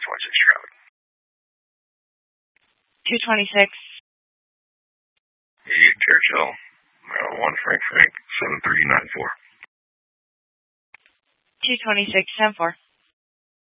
traffic. 226. 88 Churchill, 1 Frank, 7394. 226, 10-4.